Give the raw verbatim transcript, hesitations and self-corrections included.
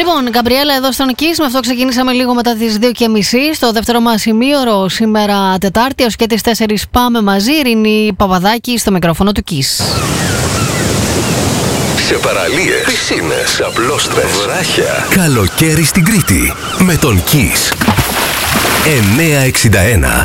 Λοιπόν, Γκαμπριέλα εδώ στον Kiss. Με αυτό ξεκινήσαμε λίγο μετά τις δύο και μισή. Στο δεύτερο μας ημίωρο, σήμερα Τετάρτη, έως και τις τέσσερις πάμε μαζί. Ειρήνη Παπαδάκη στο μικρόφωνο του Kiss. Σε παραλίες, πισίνες, απλόστρες, βράχια. Καλοκαίρι στην Κρήτη με τον Kiss. εννιακόσια εξήντα ένα.